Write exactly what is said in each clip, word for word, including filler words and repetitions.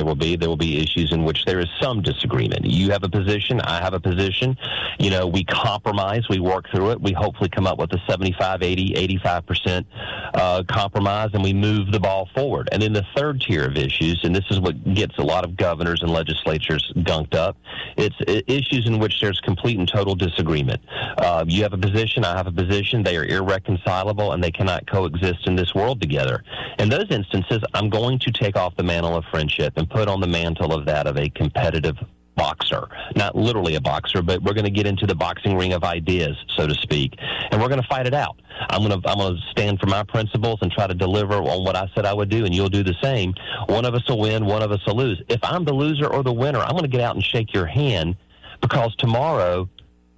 there will be. There will be issues in which there is some disagreement. You have a position, I have a position. You know, we compromise, we work through it. We hopefully come up with a seventy-five, eighty, eighty-five percent uh, compromise, and we move the ball forward. And then the third tier of issues, and this is what gets a lot of governors and legislatures gunked up, it's issues in which there's complete and total disagreement. Uh, you have a position, I have a position. They are irreconcilable, and they cannot coexist in this world together. In those instances, I'm going to take off the mantle of friendship and put on the mantle of that of a competitive boxer. Not literally a boxer, but we're going to get into the boxing ring of ideas, so to speak, and we're going to fight it out. I'm going to I'm going to stand for my principles and try to deliver on what I said I would do, and you'll do the same. One of us will win, one of us will lose. If I'm the loser or the winner, I'm going to get out and shake your hand, because tomorrow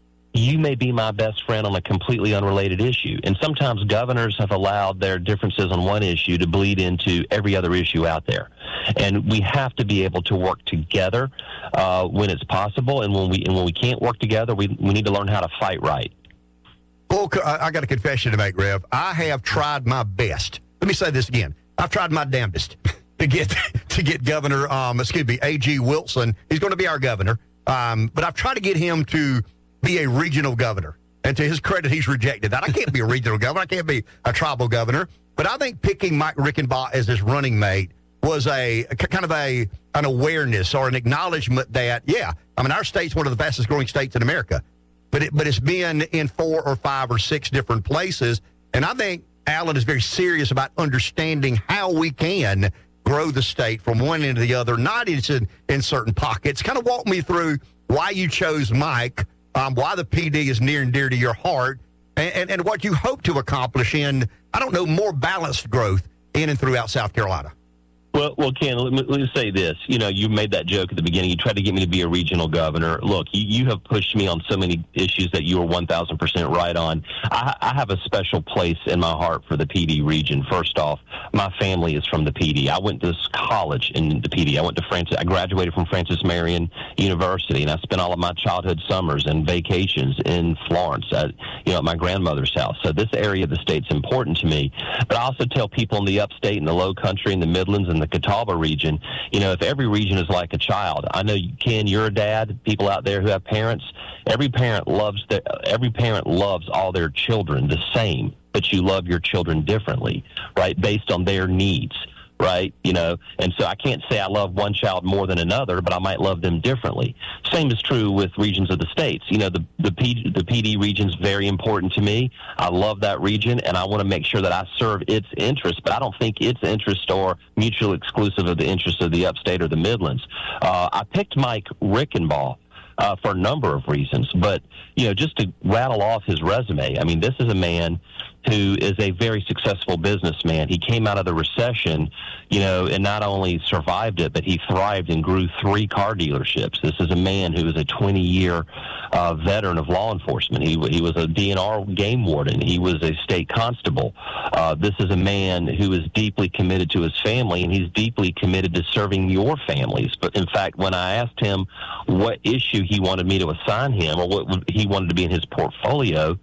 you may be my best friend on a completely unrelated issue. And sometimes governors have allowed their differences on one issue to bleed into every other issue out there. And we have to be able to work together uh, when it's possible. And when we and when we can't work together, we, we need to learn how to fight right. Well, I got a confession to make, Rev. I have tried my best. Let me say this again. I've tried my damnedest to get to get Governor, um, excuse me, A G Wilson. He's going to be our governor. Um, but I've tried to get him to be a regional governor. And to his credit, he's rejected that. I can't be a regional governor. I can't be a tribal governor. But I think picking Mike Rickenbaugh as his running mate was a, a kind of a an awareness or an acknowledgement that, yeah, I mean, our state's one of the fastest growing states in America. But it, but it's been in four or five or six different places. And I think Alan is very serious about understanding how we can grow the state from one end to the other, not in, in certain pockets. Kind of walk me through why you chose Mike, um, why the P D is near and dear to your heart, and, and, and what you hope to accomplish in, I don't know, more balanced growth in and throughout South Carolina. Well, well, Ken, let me, let me say this. You know, you made that joke at the beginning. You tried to get me to be a regional governor. Look, you, you have pushed me on so many issues that you are one thousand percent right on. I, I have a special place in my heart for the P D region. First off, my family is from the P D. I went to college in the P D. I went to Francis. I graduated from Francis Marion University, and I spent all of my childhood summers and vacations in Florence, at, you know, at my grandmother's house. So this area of the state's important to me. But I also tell people in the upstate and the low country and the Midlands and the Catawba region, you know, if every region is like a child, I know, Ken, you're a dad, people out there who have parents, every parent loves the, every parent loves all their children the same, but you love your children differently, right, based on their needs, right, you know, and so I can't say I love one child more than another, but I might love them differently. Same is true with regions of the states. You know, the the, P, the P D region is very important to me. I love that region, and I want to make sure that I serve its interests, but I don't think its interests are mutually exclusive of the interests of the upstate or the Midlands. Uh, I picked Mike Rickenbaugh uh, for a number of reasons, but, you know, just to rattle off his resume, I mean, this is a man who is a very successful businessman. He came out of the recession, you know, and not only survived it, but he thrived and grew three car dealerships. This is a man who is a twenty-year uh, veteran of law enforcement. He, he was a D N R game warden. He was a state constable. Uh, this is a man who is deeply committed to his family, and he's deeply committed to serving your families. But, in fact, when I asked him what issue he wanted me to assign him or what he wanted to be in his portfolio,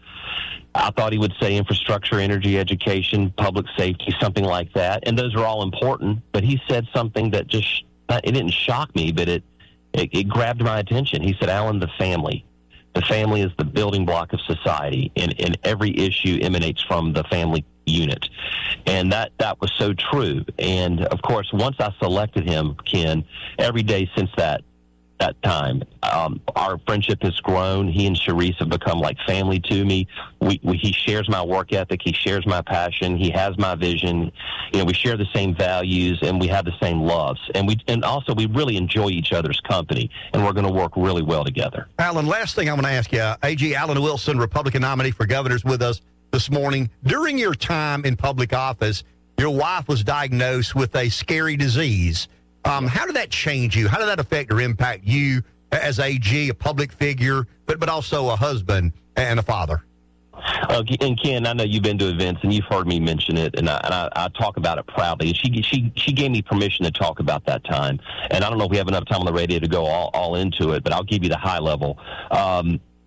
I thought he would say infrastructure, energy, education, public safety, something like that. And those are all important. But he said something that just, it didn't shock me, but it, it, it grabbed my attention. He said, Alan, the family. The family is the building block of society, and, and every issue emanates from the family unit. And that, that was so true. And, of course, once I selected him, Ken, every day since that, that time. Um, our friendship has grown. He and Sharice have become like family to me. We, we, he shares my work ethic. He shares my passion. He has my vision. You know, we share the same values, and we have the same loves. And we, and also we really enjoy each other's company, and we're going to work really well together. Alan, last thing I want to ask you, A G Alan Wilson, Republican nominee for governor, is with us this morning. During your time in public office, your wife was diagnosed with a scary disease. Um, how did that change you? How did that affect or impact you as A G, a public figure, but but also a husband and a father? Uh, and Ken, I know you've been to events and you've heard me mention it, and I, and I, I talk about it proudly. She she she gave me permission to talk about that time, and I don't know if we have enough time on the radio to go all, all into it, but I'll give you the high level. Um,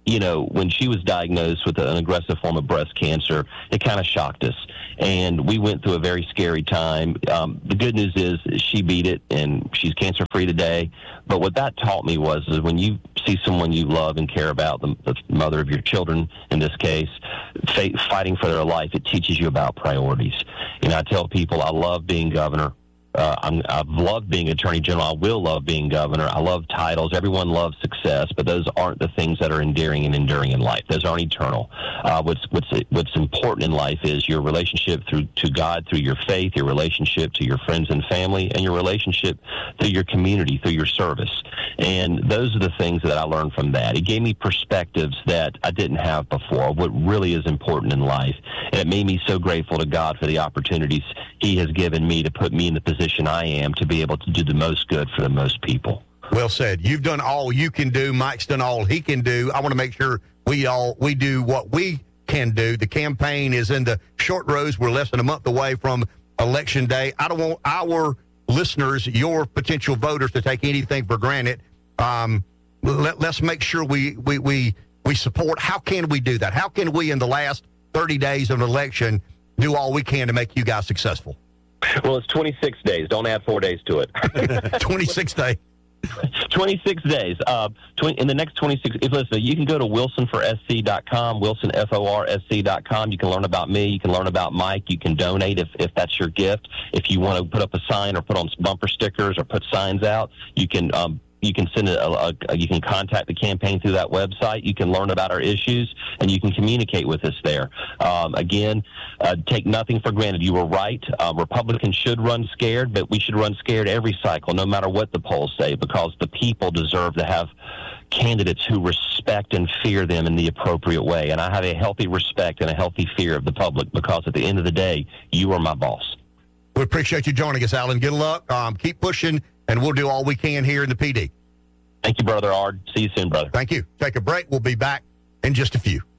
you know, when she was diagnosed with an aggressive form of breast cancer, it kind of shocked us. And we went through a very scary time. Um, the good news is she beat it, and she's cancer-free today. But what that taught me was is when you see someone you love and care about, the, the mother of your children in this case, f- fighting for their life, it teaches you about priorities. You know, I tell people I love being governor. Uh, I'm, I've loved being attorney general. I will love being governor. I love titles. Everyone loves success, but those aren't the things that are endearing and enduring in life. Those aren't eternal. Uh, what's what's what's important in life is your relationship through to God through your faith, your relationship to your friends and family, and your relationship through your community, through your service. And those are the things that I learned from that. It gave me perspectives that I didn't have before, what really is important in life. And it made me so grateful to God for the opportunities He has given me to put me in the position I am to be able to do the most good for the most people. Well said. You've done all you can do. Mike's done all he can do. I want to make sure we all we do what we can do. The campaign is in the short rows. We're less than a month away from Election Day. I don't want our listeners, your potential voters, to take anything for granted. Um, let, let's make sure we, we, we, we support. How can we do that? How can we, in the last thirty days of an election, do all we can to make you guys successful? Well, it's twenty-six days. Don't add four days to it. twenty-six days. twenty-six days. Uh, twenty, in the next twenty-six, if listen, you can go to wilson for s c dot com, wilson f o r s c dot com. You can learn about me. You can learn about Mike. You can donate if, if that's your gift. If you want to put up a sign or put on bumper stickers or put signs out, you can um, you can send a, a, a you can contact the campaign through that website. You can learn about our issues, and you can communicate with us there. Um, again, uh, take nothing for granted. You were right. Uh, Republicans should run scared, but we should run scared every cycle, no matter what the polls say, because the people deserve to have candidates who respect and fear them in the appropriate way. And I have a healthy respect and a healthy fear of the public, because at the end of the day, you are my boss. We appreciate you joining us, Alan. Good luck. Um, keep pushing, and we'll do all we can here in the P D. Thank you, Brother Ard. See you soon, brother. Thank you. Take a break. We'll be back in just a few.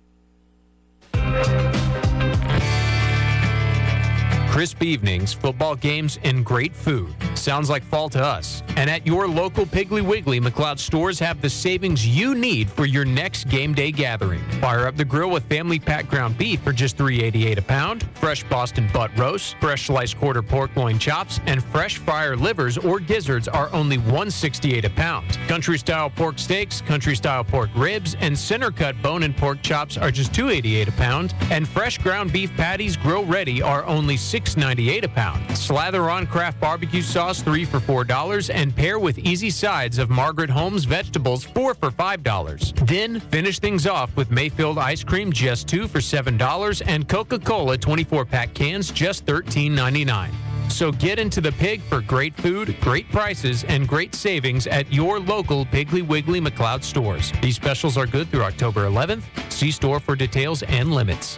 Crisp evenings, football games, and great food. Sounds like fall to us. And at your local Piggly Wiggly, McLeod stores have the savings you need for your next game day gathering. Fire up the grill with family pack ground beef for just three dollars and eighty-eight cents a pound, fresh Boston butt roast, fresh sliced quarter pork loin chops, and fresh fryer livers or gizzards are only one dollar and sixty-eight cents a pound. Country-style pork steaks, country-style pork ribs, and center-cut bone-in pork chops are just two dollars and eighty-eight cents a pound, and fresh ground beef patties grill-ready are only six dollars and ninety-eight cents a pound. Slather on Kraft barbecue sauce, three for four dollars, and pair with easy sides of Margaret Holmes vegetables, four for five dollars. Then finish things off with Mayfield ice cream, just two for seven dollars, and Coca-Cola twenty-four pack cans, just thirteen ninety-nine. So get into the Pig for great food, great prices, and great savings at your local Piggly Wiggly McLeod stores. These specials are good through October eleventh. See store for details and limits.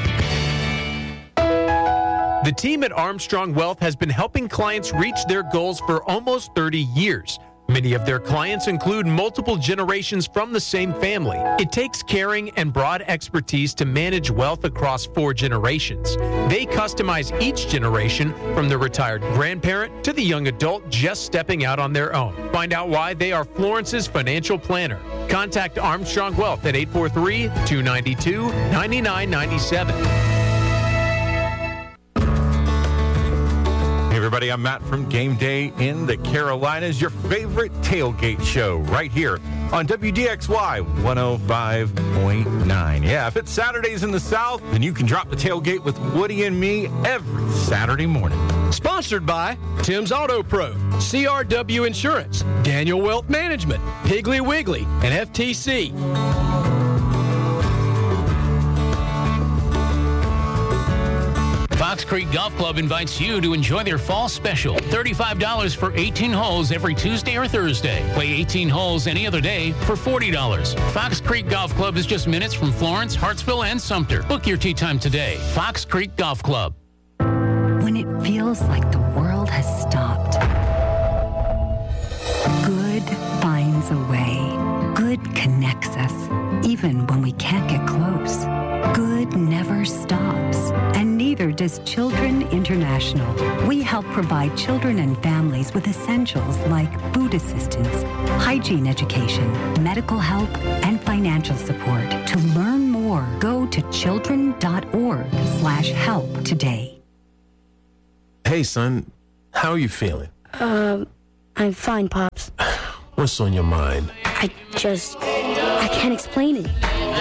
The team at Armstrong Wealth has been helping clients reach their goals for almost thirty years. Many of their clients include multiple generations from the same family. It takes caring and broad expertise to manage wealth across four generations. They customize each generation, from the retired grandparent to the young adult just stepping out on their own. Find out why they are Florence's financial planner. Contact Armstrong Wealth at eight four three, two nine two, nine nine nine seven. Everybody, I'm Matt from Game Day in the Carolinas, your favorite tailgate show right here on W D X Y one oh five point nine. Yeah, if it's Saturdays in the South, then you can drop the tailgate with Woody and me every Saturday morning. Sponsored by Tim's Auto Pro, C R W Insurance, Daniel Wealth Management, Piggly Wiggly, and F T C. Fox Creek Golf Club invites you to enjoy their fall special. thirty-five dollars for eighteen holes every Tuesday or Thursday. Play eighteen holes any other day for forty dollars. Fox Creek Golf Club is just minutes from Florence, Hartsville, and Sumter. Book your tee time today. Fox Creek Golf Club. When it feels like the world has stopped, good finds a way. Good connects us, even when we can't get close. Good never stops. and neither does Children International. We help provide children and families with essentials like food assistance, hygiene education, medical help, and financial support. To learn more, go to children.org slash help today. Hey, son, how are you feeling? Um, I'm fine, Pops. What's on your mind? I just, I can't explain it.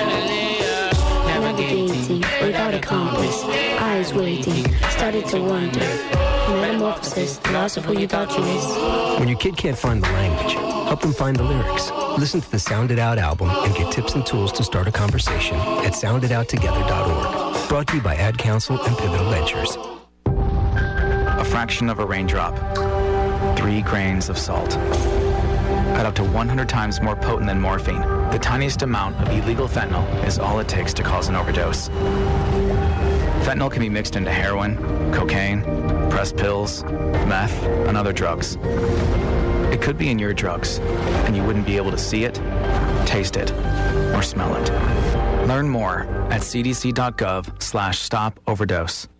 Navigating without a compass, eyes waiting, started to wonder. Metamorphosis, the loss of who you thought you was. When your kid can't find the language, help them find the lyrics. Listen to the Sound It Out album and get tips and tools to start a conversation at sound it out together dot org. Brought to you by Ad Council and Pivotal Ventures. A fraction of a raindrop. Three grains of salt. At up to one hundred times more potent than morphine, the tiniest amount of illegal fentanyl is all it takes to cause an overdose. Fentanyl can be mixed into heroin, cocaine, pressed pills, meth, and other drugs. It could be in your drugs, and you wouldn't be able to see it, taste it, or smell it. Learn more at c d c dot gov slash stop overdose.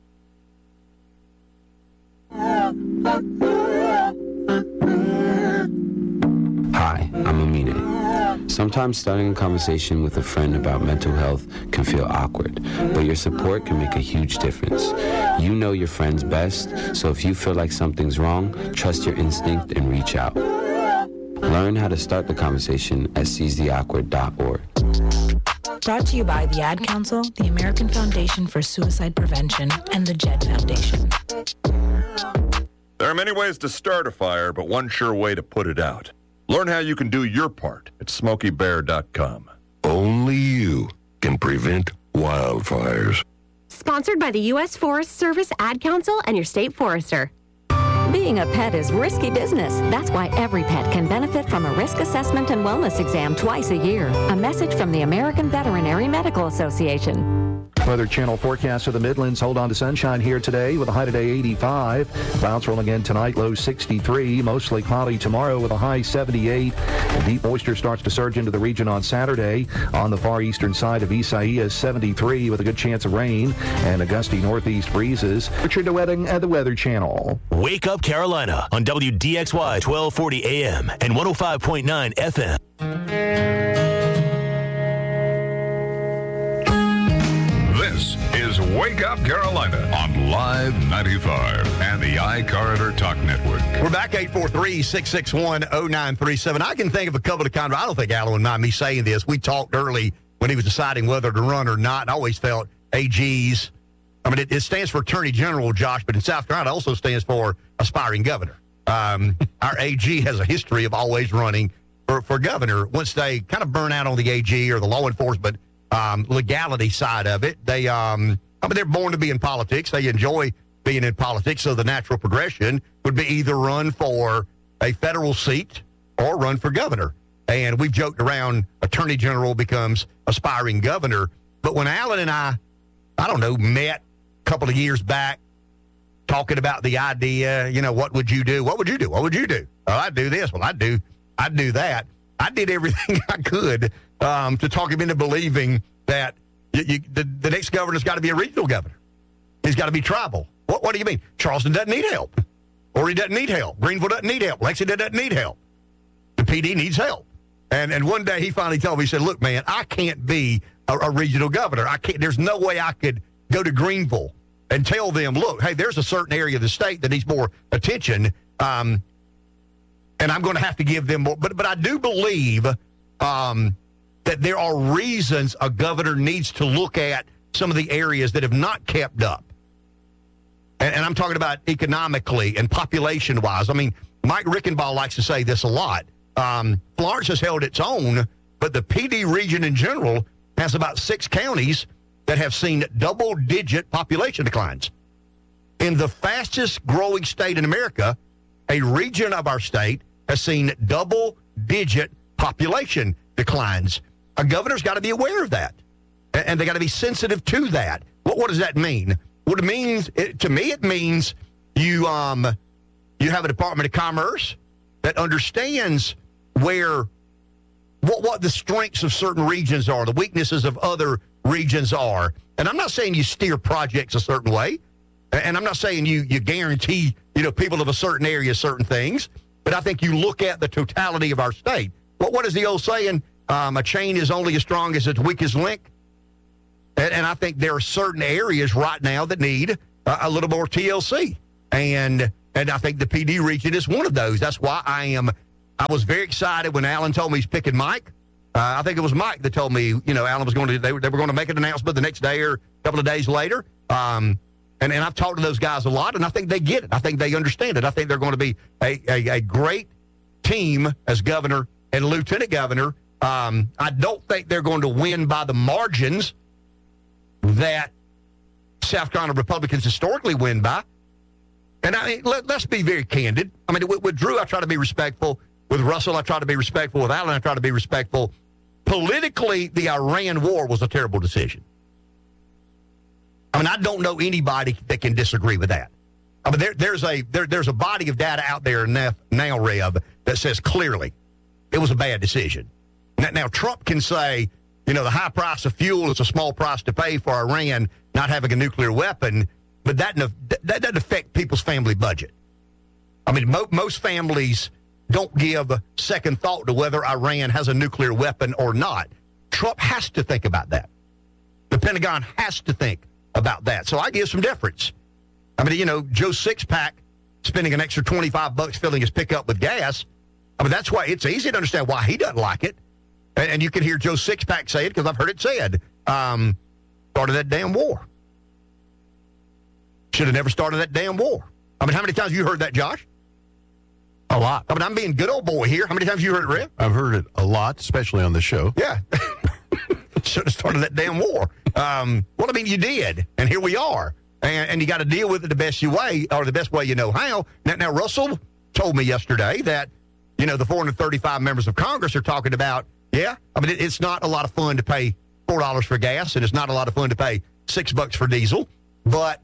Hi, I'm Amine. Sometimes starting a conversation with a friend about mental health can feel awkward, but your support can make a huge difference. You know your friends best, so if you feel like something's wrong, trust your instinct and reach out. Learn how to start the conversation at seize the awkward dot org. Brought to you by the Ad Council, the American Foundation for Suicide Prevention, and the Jed Foundation. There are many ways to start a fire, but one sure way to put it out. Learn how you can do your part at smoky bear dot com. Only you can prevent wildfires. Sponsored by the U S Forest Service, Ad Council, and your state forester. Being a pet is risky business. That's why every pet can benefit from a risk assessment and wellness exam twice a year. A message from the American Veterinary Medical Association. Weather Channel forecast for the Midlands. Hold on to sunshine here today with a high today eighty-five. Clouds rolling in tonight, low sixty-three. Mostly cloudy tomorrow with a high seventy-eight. And deep moisture starts to surge into the region on Saturday. On the far eastern side of Isaiah, seventy-three with a good chance of rain and a gusty northeast breezes. Richard DeWetting at the Weather Channel. Wake Up Carolina on W D X Y twelve forty A M and one oh five point nine F M. This is Wake Up Carolina on Live ninety-five and the iCorridor Talk Network. We're back, eight four three, six six one, oh nine three seven. I can think of a couple of conversations. I don't think Alan would mind me saying this. We talked early when he was deciding whether to run or not. I always felt A Gs. I mean, it, it stands for Attorney General, Josh, but in South Carolina it also stands for aspiring governor. Um, our A G has a history of always running for, for governor. Once they kind of burn out on the A G or the law enforcement um, legality side of it, they, um, I mean, they're born to be in politics. They enjoy being in politics, so the natural progression would be either run for a federal seat or run for governor. And we've joked around Attorney General becomes aspiring governor. But when Alan and I, I don't know, met a couple of years back, talking about the idea, you know, what would you do? What would you do? What would you do? Oh, I'd do this. Well, I'd do, I'd do that. I did everything I could um, to talk him into believing that you, you, the, the next governor's got to be a regional governor. He's got to be tribal. What, what do you mean? Charleston doesn't need help. Or he doesn't need help. Greenville doesn't need help. Lexington doesn't need help. The P D needs help. And and one day he finally told me, he said, look, man, I can't be a, a regional governor. I can't. There's no way I could go to Greenville and tell them, look, hey, there's a certain area of the state that needs more attention, um, and I'm going to have to give them more. But but I do believe um, that there are reasons a governor needs to look at some of the areas that have not kept up. And, and I'm talking about economically and population-wise. I mean, Mike Rickenbaugh likes to say this a lot. Um, Florence has held its own, but the P D region in general has about six counties that have seen double-digit population declines. In the fastest-growing state in America, a region of our state has seen double-digit population declines. A governor's got to be aware of that, and, and they got to be sensitive to that. What, what does that mean? What it means, it, to me, it means you um, you have a Department of Commerce that understands where what, what the strengths of certain regions are, the weaknesses of other regions are. And I'm not saying you steer projects a certain way, and I'm not saying you you guarantee, you know, people of a certain area certain things, but I think you look at the totality of our state. What what is the old saying? Um, a chain is only as strong as its weakest link. And, and I think there are certain areas right now that need uh, a little more T L C, and and I think the P D region is one of those. That's why I am. I was very excited when Alan told me he's picking Mike. Uh, I think it was Mike that told me, you know, Alan was going to, they were, they were going to make an announcement the next day or a couple of days later. Um, and, and I've talked to those guys a lot, and I think they get it. I think they understand it. I think they're going to be a, a, a great team as governor and lieutenant governor. Um, I don't think they're going to win by the margins that South Carolina Republicans historically win by. And I mean, let, let's be very candid. I mean, with, with Drew, I try to be respectful. With Russell, I try to be respectful. With Alan, I try to be respectful. Politically, the Iran war was a terrible decision. I mean, I don't know anybody that can disagree with that. I mean, there, there's a there, there's a body of data out there now, now, Rev, that says clearly it was a bad decision. Now, now, Trump can say, you know, the high price of fuel is a small price to pay for Iran not having a nuclear weapon, but that, that doesn't affect people's family budget. I mean, mo- most families don't give a second thought to whether Iran has a nuclear weapon or not. Trump has to think about that. The Pentagon has to think about that. So I give some deference. I mean, you know, Joe Sixpack spending an extra twenty-five bucks filling his pickup with gas. I mean, that's why it's easy to understand why he doesn't like it. And, and you can hear Joe Sixpack say it because I've heard it said. Um, started that damn war. Should have never started that damn war. I mean, how many times have you heard that, Josh? A lot. I mean, I'm being good old boy here. How many times have you heard it, Red? I've heard it a lot, especially on the show. Yeah. Should have started that damn war. Um, well, I mean, you did, and here we are. And, and you got to deal with it the best you way, or the best way you know how. Now, now, Russell told me yesterday that, you know, the four hundred thirty-five members of Congress are talking about, yeah, I mean, it, it's not a lot of fun to pay four dollars for gas, and it's not a lot of fun to pay six bucks for diesel, but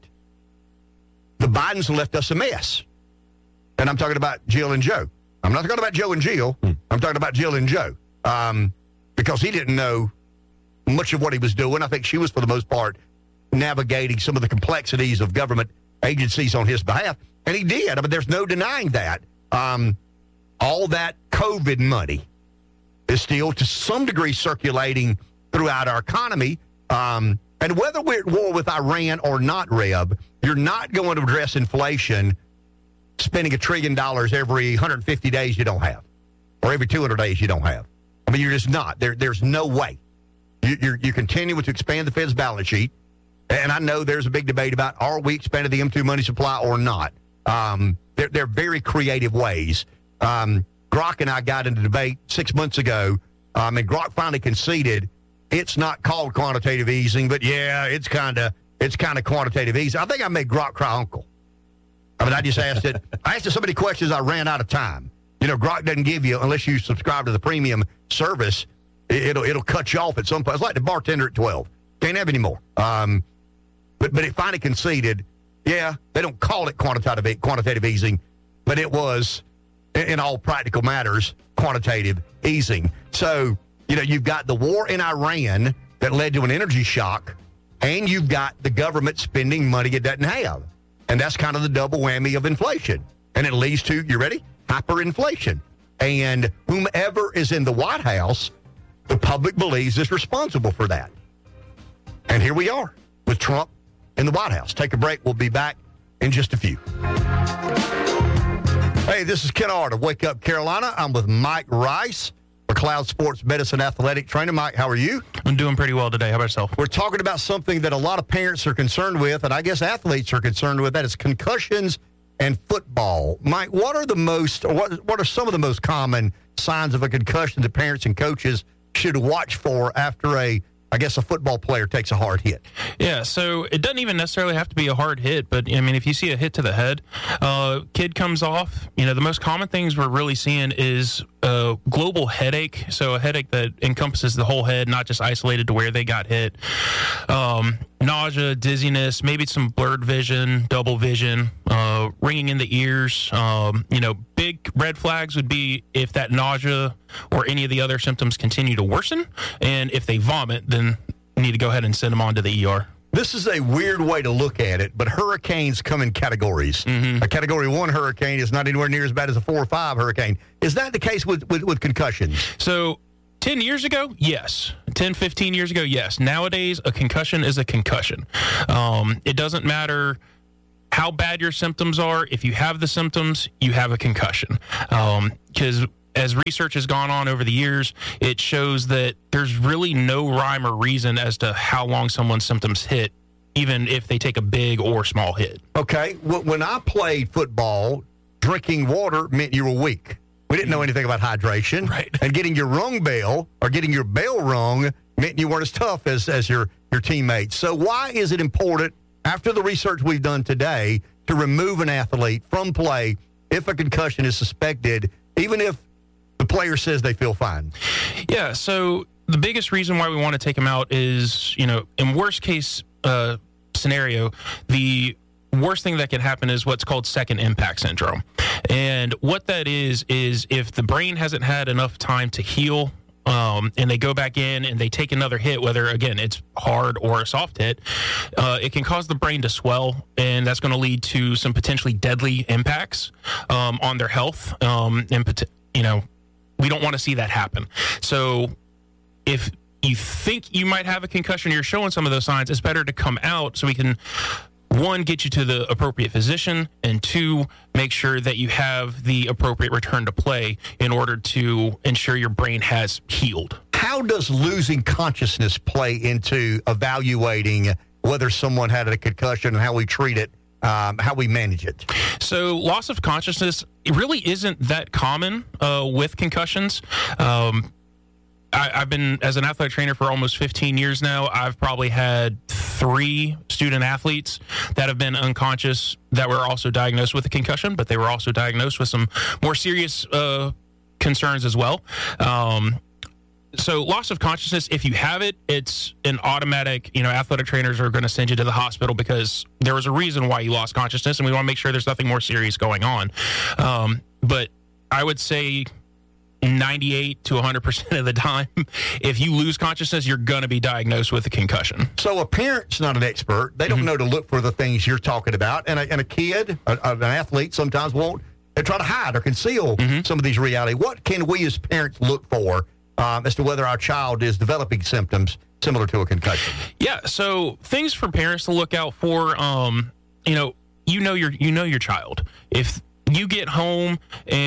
the Bidens left us a mess. And I'm talking about Jill and Joe. I'm not talking about Joe and Jill. Hmm. I'm talking about Jill and Joe. Um, because he didn't know much of what he was doing. I think she was, for the most part, navigating some of the complexities of government agencies on his behalf. And he did. I mean, there's no denying that. Um, all that COVID money is still, to some degree, circulating throughout our economy. Um, and whether we're at war with Iran or not, Reb, you're not going to address inflation spending a trillion dollars every one hundred fifty days you don't have, or every two hundred days you don't have. I mean, you're just not. There, there's no way. You, you're, you're continuing to expand the Fed's balance sheet, and I know there's a big debate about are we expanding the M two money supply or not. Um, they're, they're very creative ways. Um, Grok and I got into debate six months ago, um, and Grok finally conceded it's not called quantitative easing, but yeah, it's kind of it's kind of quantitative easing. I think I made Grok cry uncle. I mean, I just asked it. I asked it so many questions, I ran out of time. You know, Grok doesn't give you, unless you subscribe to the premium service, it'll it'll cut you off at some point. It's like the bartender at twelve. Can't have any more. Um, but, but it finally conceded, yeah, they don't call it quantitative, quantitative easing, but it was, in, in all practical matters, quantitative easing. So, you know, you've got the war in Iran that led to an energy shock, and you've got the government spending money it doesn't have. And that's kind of the double whammy of inflation. And it leads to, you ready? Hyperinflation. And whomever is in the White House, the public believes is responsible for that. And here we are with Trump in the White House. Take a break. We'll be back in just a few. Hey, this is Ken Ard of Wake Up Carolina. I'm with Mike Rice, McLeod Sports Medicine Athletic Trainer. Mike, how are you? I'm doing pretty well today. How about yourself? We're talking about something that a lot of parents are concerned with, and I guess athletes are concerned with. That is concussions and football. Mike, what are the most, or what, what are some of the most common signs of a concussion that parents and coaches should watch for after a, I guess, a football player takes a hard hit? Yeah, so it doesn't even necessarily have to be a hard hit, but, I mean, if you see a hit to the head, uh, kid comes off, you know, the most common things we're really seeing is a global headache, so a headache that encompasses the whole head, not just isolated to where they got hit. Um, nausea, dizziness, maybe some blurred vision, double vision, uh, ringing in the ears. Um, you know, big red flags would be if that nausea or any of the other symptoms continue to worsen. And if they vomit, then you need to go ahead and send them on to the E R. This is a weird way to look at it, but hurricanes come in categories. Mm-hmm. A Category one hurricane is not anywhere near as bad as a four or five hurricane. Is that the case with, with, with concussions? So ten years ago, yes. ten, fifteen years ago, yes. Nowadays, a concussion is a concussion. Um, it doesn't matter how bad your symptoms are. If you have the symptoms, you have a concussion. Because um, as research has gone on over the years, it shows that there's really no rhyme or reason as to how long someone's symptoms hit, even if they take a big or small hit. Okay. When I played football, drinking water meant you were weak. We didn't know anything about hydration. Right. And getting your rung bell or getting your bell rung meant you weren't as tough as, as your, your teammates. So why is it important, after the research we've done today, to remove an athlete from play if a concussion is suspected, even if the player says they feel fine? Yeah, so the biggest reason why we want to take them out is, you know, in worst case uh, scenario, the worst thing that can happen is what's called second impact syndrome. And what that is, is if the brain hasn't had enough time to heal, um, and they go back in and they take another hit, whether, again, it's hard or a soft hit, uh, it can cause the brain to swell, and that's going to lead to some potentially deadly impacts um, on their health. Um, and, you know, we don't want to see that happen. So if you think you might have a concussion, you're showing some of those signs, it's better to come out so we can, one, get you to the appropriate physician, and two, make sure that you have the appropriate return to play in order to ensure your brain has healed. How does losing consciousness play into evaluating whether someone had a concussion and how we treat it, um, how we manage it? So loss of consciousness, it really isn't that common uh, with concussions. Um, I, I've been, as an athletic trainer for almost fifteen years now, I've probably had three student athletes that have been unconscious that were also diagnosed with a concussion, but they were also diagnosed with some more serious uh, concerns as well. Um, so loss of consciousness, if you have it, it's an automatic, you know, athletic trainers are going to send you to the hospital because there was a reason why you lost consciousness, and we want to make sure there's nothing more serious going on. Um, but I would say ninety-eight to one hundred percent of the time, if you lose consciousness, you're going to be diagnosed with a concussion. So a parent's not an expert. They don't mm-hmm. know to look for the things you're talking about. And a, and a kid, a, an athlete, sometimes won't, they try to hide or conceal mm-hmm. some of these reality. What can we as parents look for um, as to whether our child is developing symptoms similar to a concussion? Yeah, so things for parents to look out for, um, you know, you know your you know your child. If you get home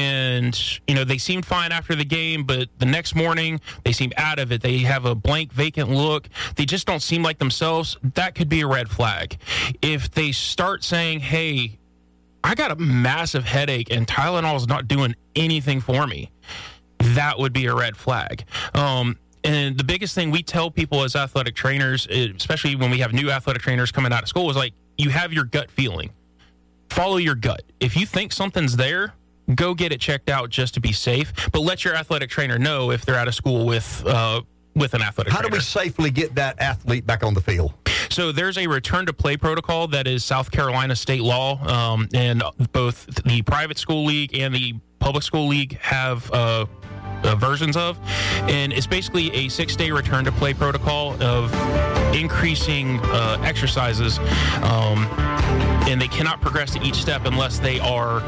and, you know, they seemed fine after the game, but the next morning they seem out of it. They have a blank, vacant look. They just don't seem like themselves. That could be a red flag. If they start saying, hey, I got a massive headache and Tylenol is not doing anything for me, that would be a red flag. Um, and the biggest thing we tell people as athletic trainers, especially when we have new athletic trainers coming out of school, is like, you have your gut feeling. Follow your gut. If you think something's there, go get it checked out just to be safe. But let your athletic trainer know if they're out of school with uh, with an athletic How trainer. do we safely get that athlete back on the field? So there's a return to play protocol that is South Carolina state law, um, and both the private school league and the public school league have uh, uh, versions of. And it's basically a six-day return to play protocol of increasing uh, exercises, um, and they cannot progress to each step unless they are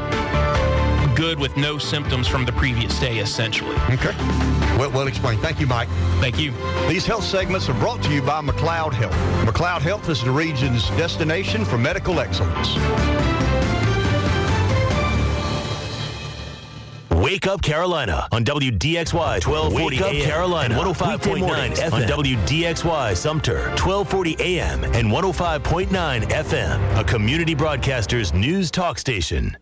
good with no symptoms from the previous day, essentially. Okay. Well, well explained. Thank you, Mike. Thank you. These health segments are brought to you by McLeod Health. McLeod Health is the region's destination for medical excellence. Wake Up Carolina on W D X Y twelve forty A M. Wake Up Carolina one oh five point nine F M. On W D X Y Sumter twelve forty A M and one oh five point nine F M. A community broadcaster's news talk station.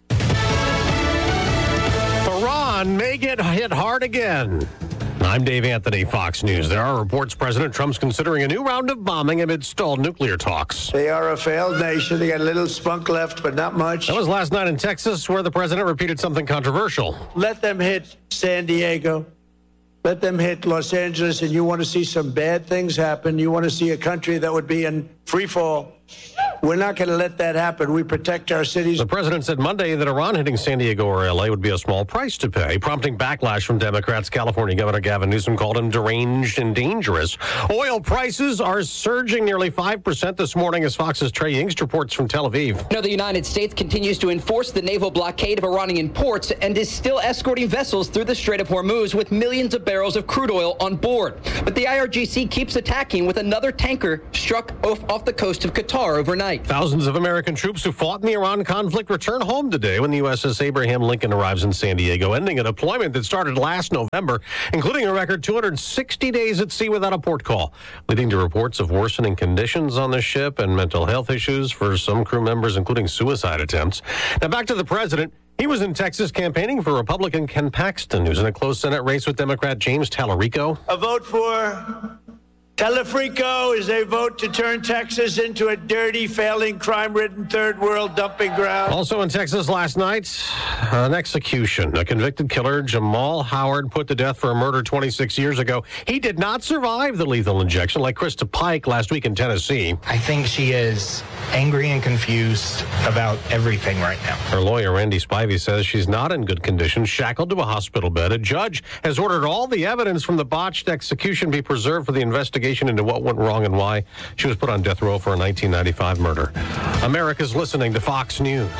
Iran may get hit hard again. I'm Dave Anthony, Fox News. There are reports President Trump's considering a new round of bombing amid stalled nuclear talks. They are a failed nation. They got a little spunk left, but not much. That was last night in Texas, where the president repeated something controversial. Let them hit San Diego. Let them hit Los Angeles, and you want to see some bad things happen. You want to see a country that would be in free fall. We're not going to let that happen. We protect our cities. The president said Monday that Iran hitting San Diego or L A would be a small price to pay, prompting backlash from Democrats. California Governor Gavin Newsom called him deranged and dangerous. Oil prices are surging nearly five percent this morning as Fox's Trey Yingst reports from Tel Aviv. No, the United States continues to enforce the naval blockade of Iranian ports and is still escorting vessels through the Strait of Hormuz with millions of barrels of crude oil on board. But the I R G C keeps attacking with another tanker struck off, off the coast of Qatar overnight. Thousands of American troops who fought in the Iran conflict return home today when the U S S Abraham Lincoln arrives in San Diego, ending a deployment that started last November, including a record two hundred sixty days at sea without a port call, leading to reports of worsening conditions on the ship and mental health issues for some crew members, including suicide attempts. Now back to the president. He was in Texas campaigning for Republican Ken Paxton, who's in a close Senate race with Democrat James Tallarico. A vote for Telefrico is a vote to turn Texas into a dirty, failing, crime-ridden third world dumping ground. Also in Texas last night, an execution. A convicted killer, Jamal Howard, put to death for a murder twenty-six years ago. He did not survive the lethal injection like Krista Pike last week in Tennessee. I think she is angry and confused about everything right now. Her lawyer, Randy Spivey, says she's not in good condition, shackled to a hospital bed. A judge has ordered all the evidence from the botched execution be preserved for the investigation into what went wrong and why. She was put on death row for a nineteen ninety-five murder. America's listening to Fox News.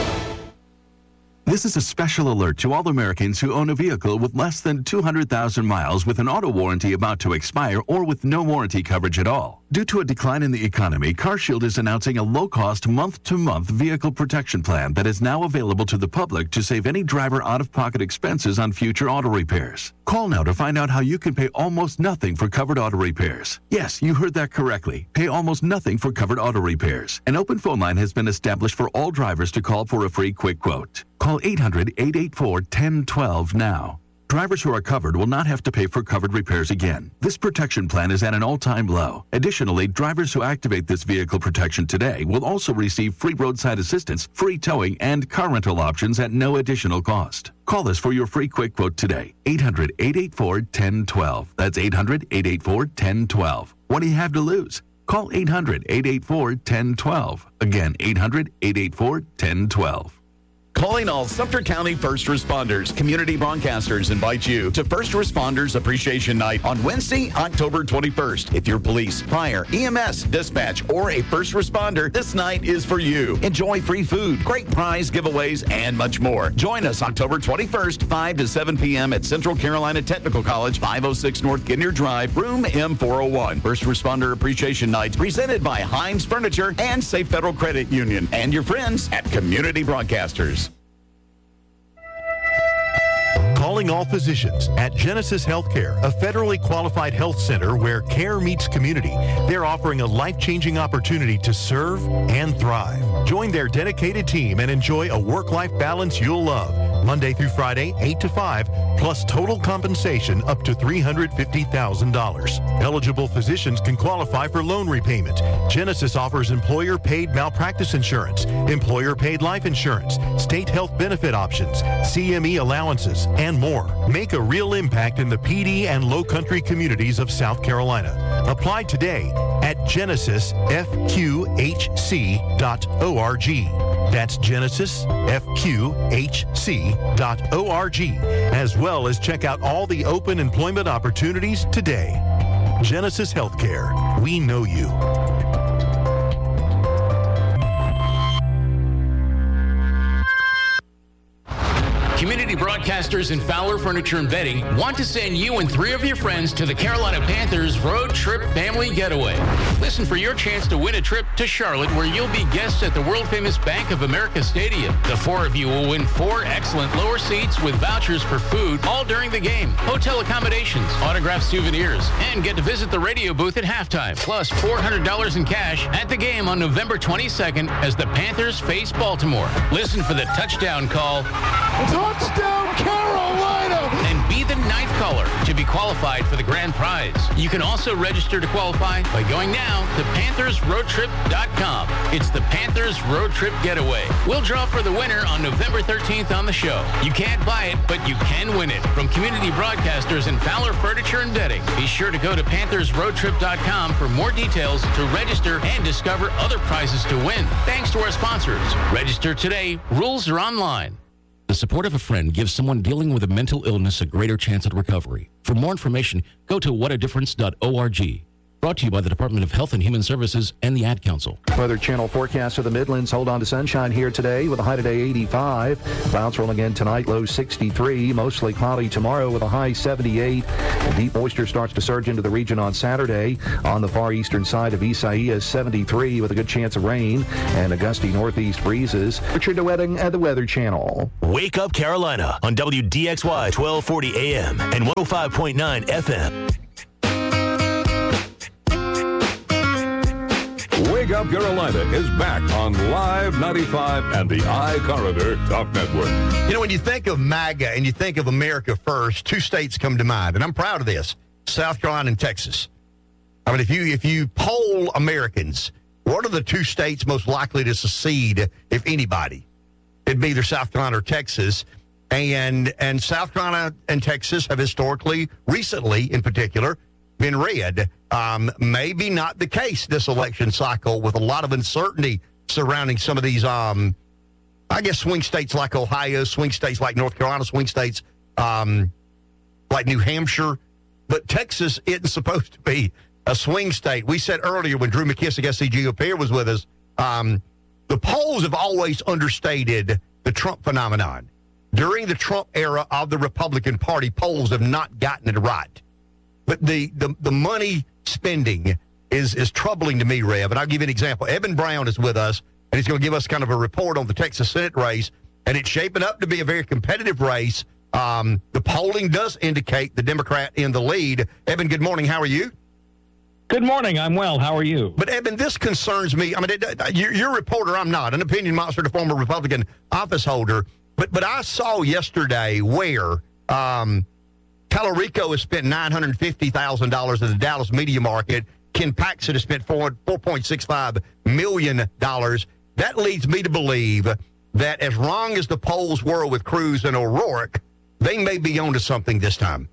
This is a special alert to all Americans who own a vehicle with less than two hundred thousand miles with an auto warranty about to expire or with no warranty coverage at all. Due to a decline in the economy, CarShield is announcing a low-cost month-to-month vehicle protection plan that is now available to the public to save any driver out-of-pocket expenses on future auto repairs. Call now to find out how you can pay almost nothing for covered auto repairs. Yes, you heard that correctly. Pay almost nothing for covered auto repairs. An open phone line has been established for all drivers to call for a free quick quote. Call eight hundred, eight eight four, one zero one two now. Drivers who are covered will not have to pay for covered repairs again. This protection plan is at an all-time low. Additionally, drivers who activate this vehicle protection today will also receive free roadside assistance, free towing, and car rental options at no additional cost. Call us for your free quick quote today. eight hundred, eight eight four, one zero one two. That's eight hundred, eight eight four, one zero one two. What do you have to lose? Call eight hundred, eight eight four, one zero one two. Again, eight hundred, eight eight four, one zero one two. Calling all Sumter County first responders, community broadcasters invite you to First Responders Appreciation Night on Wednesday, October twenty-first. If you're police, fire, E M S, dispatch, or a first responder, this night is for you. Enjoy free food, great prize giveaways, and much more. Join us October twenty-first, five to seven p.m. at Central Carolina Technical College, five oh six North Ginyard Drive, room M four oh one. First Responder Appreciation Night presented by Hines Furniture and Safe Federal Credit Union and your friends at Community Broadcasters. Calling all physicians at Genesis Healthcare, a federally qualified health center where care meets community. They're offering a life-changing opportunity to serve and thrive. Join their dedicated team and enjoy a work-life balance you'll love. Monday through Friday, eight to five, plus total compensation up to three hundred fifty thousand dollars. Eligible physicians can qualify for loan repayment. Genesis offers employer-paid malpractice insurance, employer-paid life insurance, state health benefit options, C M E allowances, and more. Make a real impact in the P D and Low Country communities of South Carolina. Apply today at genesis f q h c dot org. That's genesis f q h c dot org, as well as check out all the open employment opportunities today. Genesis Healthcare. We know you. Community Broadcasters and Fowler Furniture and Bedding want to send you and three of your friends to the Carolina Panthers Road Trip Family Getaway. Listen for your chance to win a trip to Charlotte, where you'll be guests at the world-famous Bank of America Stadium. The four of you will win four excellent lower seats with vouchers for food all during the game, hotel accommodations, autographed souvenirs, and get to visit the radio booth at halftime, plus four hundred dollars in cash at the game on November twenty-second as the Panthers face Baltimore. Listen for the touchdown call. Touchdown, Carolina! And be the ninth caller to be qualified for the grand prize. You can also register to qualify by going now to Panthers Road Trip dot com. It's the Panthers Road Trip Getaway. We'll draw for the winner on November thirteenth on the show. You can't buy it, but you can win it from community broadcasters and Fowler Furniture and Bedding. Be sure to go to Panthers Road Trip dot com for more details to register and discover other prizes to win. Thanks to our sponsors. Register today. Rules are online. The support of a friend gives someone dealing with a mental illness a greater chance at recovery. For more information, go to what a difference dot org. Brought to you by the Department of Health and Human Services and the Ad Council. Weather Channel forecast for the Midlands. Hold on to sunshine here today with a high today eighty-five. Clouds rolling in tonight, low sixty-three. Mostly cloudy tomorrow with a high seventy-eight. And deep moisture starts to surge into the region on Saturday. On the far eastern side of Isaiah, seventy-three with a good chance of rain and a gusty northeast breezes. Richard DeWetting at the Weather Channel. Wake Up Carolina on W D X Y twelve forty A M and one oh five point nine F M. Wake Up Carolina is back on Live ninety-five and the iCorridor Talk Network. You know, when you think of MAGA and you think of America First, two states come to mind, and I'm proud of this, South Carolina and Texas. I mean, if you if you poll Americans, what are the two states most likely to secede, if anybody? It'd be either South Carolina or Texas. And, and South Carolina and Texas have historically, recently in particular, been red. Um, maybe not the case this election cycle with a lot of uncertainty surrounding some of these, um, I guess, swing states like Ohio, swing states like North Carolina, swing states um, like New Hampshire. But Texas isn't supposed to be a swing state. We said earlier when Drew McKissick, S C G O P, was with us, um, the polls have always understated the Trump phenomenon. During the Trump era of the Republican Party, polls have not gotten it right. But the, the, the money spending is, is troubling to me, Rev. And I'll give you an example. Evan Brown is with us, and he's going to give us kind of a report on the Texas Senate race. And it's shaping up to be a very competitive race. Um, the polling does indicate the Democrat in the lead. Evan, good morning. How are you? Good morning. I'm well. How are you? But, Evan, this concerns me. I mean, it, you're, you're a reporter. I'm not. An opinion monster, the former Republican office holder. But, but I saw yesterday where um, – Tallarico has spent nine hundred fifty thousand dollars in the Dallas media market. Ken Paxton has spent four point six five million dollars. That leads me to believe that as wrong as the polls were with Cruz and O'Rourke, they may be onto something this time.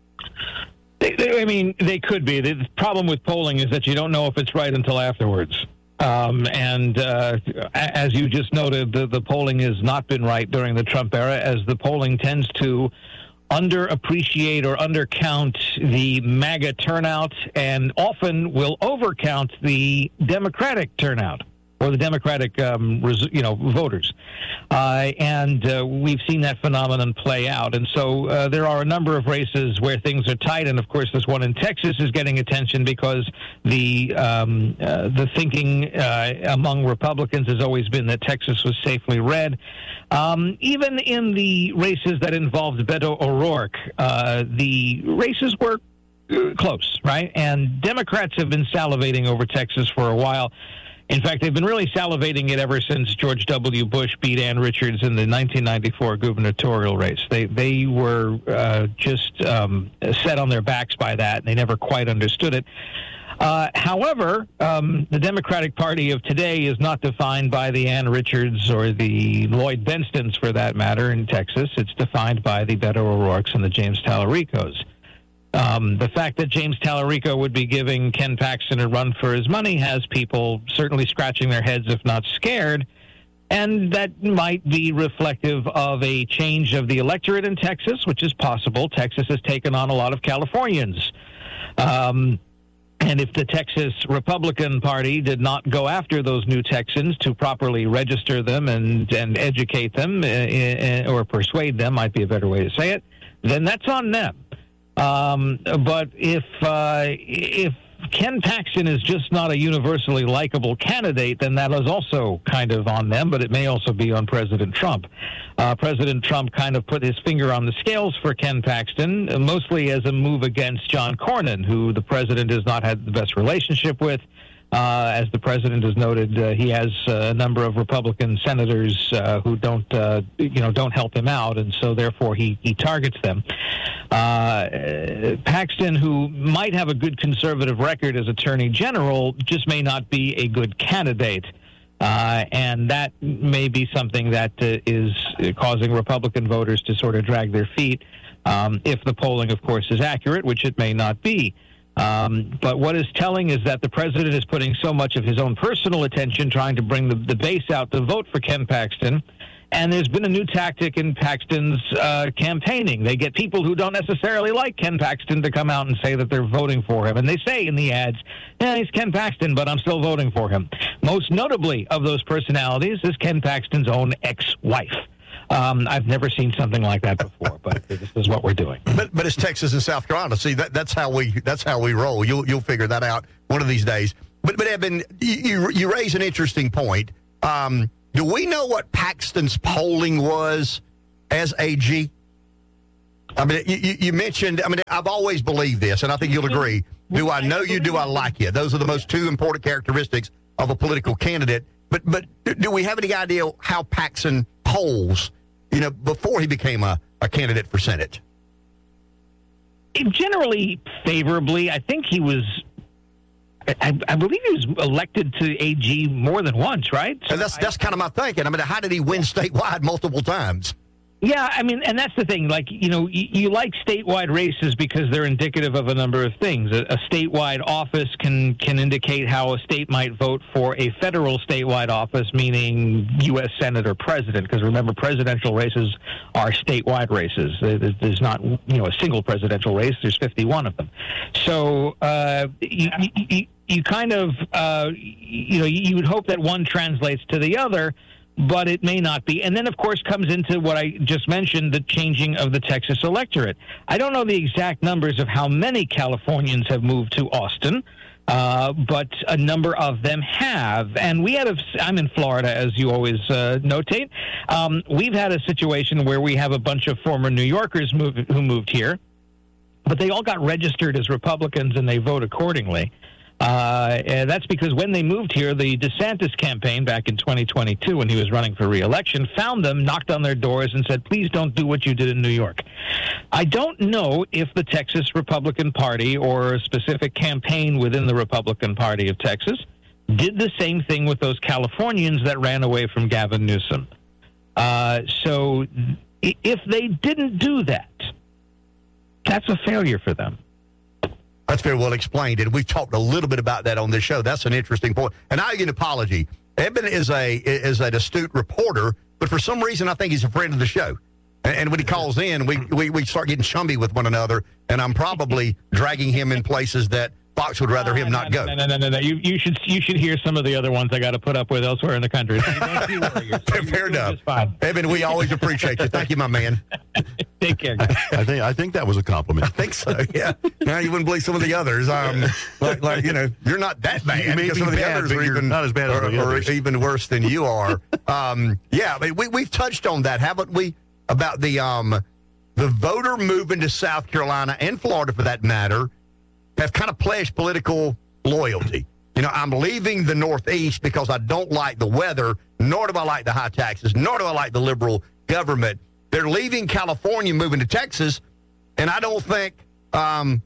They, they, I mean, they could be. The problem with polling is that you don't know if it's right until afterwards. Um, and uh, as you just noted, the, the polling has not been right during the Trump era, as the polling tends to underappreciate or undercount the MAGA turnout and often will overcount the Democratic turnout or the Democratic, um, res- you know, voters. Uh, and uh, we've seen that phenomenon play out. And so uh, there are a number of races where things are tight. And, of course, this one in Texas is getting attention because the um, uh, the thinking uh, among Republicans has always been that Texas was safely red. Um, even in the races that involved Beto O'Rourke, uh, the races were close, right? And Democrats have been salivating over Texas for a while. In fact, they've been really salivating it ever since George W. Bush beat Ann Richards in the nineteen ninety-four gubernatorial race. They they were uh, just um, set on their backs by that, and they never quite understood it. Uh, however, um, the Democratic Party of today is not defined by the Ann Richards or the Lloyd Benstons, for that matter, in Texas. It's defined by the Beto O'Rourkes and the James Tallaricos. Um, the fact that James Tallarico would be giving Ken Paxton a run for his money has people certainly scratching their heads, if not scared. And that might be reflective of a change of the electorate in Texas, which is possible. Texas has taken on a lot of Californians. Um, and if the Texas Republican Party did not go after those new Texans to properly register them and, and educate them, uh, or persuade them, might be a better way to say it, then that's on them. Um, but if uh, if Ken Paxton is just not a universally likable candidate, then that is also kind of on them, but it may also be on President Trump. Uh, President Trump kind of put his finger on the scales for Ken Paxton, uh, mostly as a move against John Cornyn, who the president has not had the best relationship with. Uh, as the president has noted, uh, he has a number of Republican senators uh, who don't, uh, you know, don't help him out, and so therefore he, he targets them. Uh, Paxton, who might have a good conservative record as Attorney General, just may not be a good candidate. Uh, and that may be something that uh, is causing Republican voters to sort of drag their feet, um, if the polling, of course, is accurate, which it may not be. Um, but what is telling is that the president is putting so much of his own personal attention trying to bring the, the base out to vote for Ken Paxton. And there's been a new tactic in Paxton's uh, campaigning. They get people who don't necessarily like Ken Paxton to come out and say that they're voting for him. And they say in the ads, yeah, he's Ken Paxton, but I'm still voting for him. Most notably of those personalities is Ken Paxton's own ex-wife. Um, I've never seen something like that before, but this is what we're doing. But but it's Texas and South Carolina. See, that, that's how we that's how we roll. You'll you'll figure that out one of these days. But but Evan, you you raise an interesting point. Um, do we know what Paxton's polling was as A G? I mean, you, you mentioned. I mean, I've always believed this, and I think you'll agree. Do I know you? Do I like you? Those are the most two important characteristics of a political candidate. But but do we have any idea how Paxton polls, you know, before he became a, a candidate for Senate? Generally favorably. I think he was, I, I believe he was elected to A G more than once, right? So and that's that's kind of my thinking. I mean, how did he win statewide multiple times? Yeah, I mean, and that's the thing. Like, you know, you, you like statewide races because they're indicative of a number of things. A, a statewide office can can indicate how a state might vote for a federal statewide office, meaning U S Senate or president. Because remember, presidential races are statewide races. There's not, you know, a single presidential race. There's fifty-one of them. So uh, you, you, you kind of, uh, you know, you would hope that one translates to the other, but it may not be. And then, of course, comes into what I just mentioned, the changing of the Texas electorate. I don't know the exact numbers of how many Californians have moved to Austin, uh, but a number of them have. And we had a, I'm in Florida, as you always uh, notate. Um, we've had a situation where we have a bunch of former New Yorkers move, who moved here, but they all got registered as Republicans and they vote accordingly. Uh, and that's because when they moved here, the DeSantis campaign back in twenty twenty-two, when he was running for re-election, found them, knocked on their doors, and said, please don't do what you did in New York. I don't know if the Texas Republican Party or a specific campaign within the Republican Party of Texas did the same thing with those Californians that ran away from Gavin Newsom. Uh, so if they didn't do that, that's a failure for them. That's very well explained, and we've talked a little bit about that on this show. That's an interesting point. And I owe you an apology. Eben is a is an astute reporter, but for some reason I think he's a friend of the show. And, and when he calls in, we, we, we start getting chummy with one another, and I'm probably dragging him in places that Fox would rather him not go. No, no, no, no, no. You, you should you should hear some of the other ones I got to put up with elsewhere in the country. Don't you worry. You're, Fair enough. Fine. Eben, we always appreciate you. Thank you, my man. Take care, guys. I think I think that was a compliment. I think so. Yeah. Now you wouldn't believe some of the others. Um, like, like you know, you're not that bad. You may because be some of the bad, others but are you're even not as bad as or, the or others. even worse than you are. um, yeah, I mean, we we've touched on that, haven't we? About the um, the voter moving to South Carolina and Florida, for that matter, have kind of pledged political loyalty. You know, I'm leaving the Northeast because I don't like the weather, nor do I like the high taxes, nor do I like the liberal government. They're leaving California, moving to Texas, and I don't think um,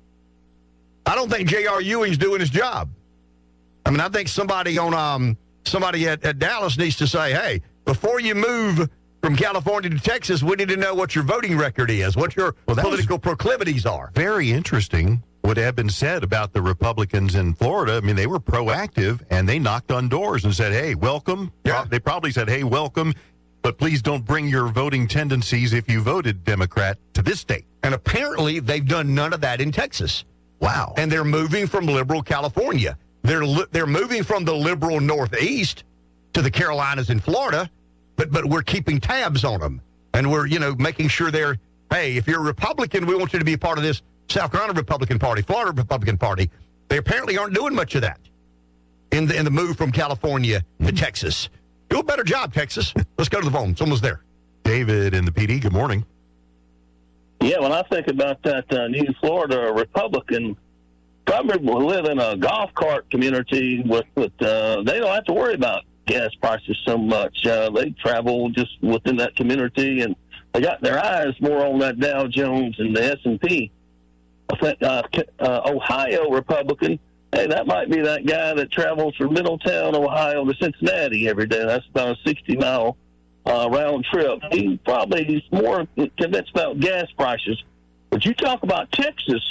I don't think J R. Ewing's doing his job. I mean, I think somebody on um, somebody at, at Dallas needs to say, hey, before you move from California to Texas, we need to know what your voting record is, what your Well, that political proclivities are. Very interesting what Eben said about the Republicans in Florida. I mean, they were proactive, and they knocked on doors and said, hey, welcome. Yeah. They probably said, hey, welcome, but please don't bring your voting tendencies if you voted Democrat to this state. And apparently they've done none of that in Texas. Wow. And they're moving from liberal California. They're li- they're moving from the liberal Northeast to the Carolinas and Florida, but but we're keeping tabs on them. And we're, you know, making sure they're, hey, if you're a Republican, we want you to be a part of this South Carolina Republican Party, Florida Republican Party. They apparently aren't doing much of that in the in the move from California to Texas. Do a better job, Texas. Let's go to the phone. Someone's there. David in the P D, good morning. Yeah, when I think about that uh, new Florida Republican probably live in a golf cart community with, with uh, they don't have to worry about gas prices so much. Uh, they travel just within that community, and they got their eyes more on that Dow Jones and the S and P. I think uh, uh, Ohio Republican, hey, that might be that guy that travels from Middletown, Ohio to Cincinnati every day. That's about a sixty-mile uh, round trip. He probably is more convinced about gas prices. But you talk about Texas,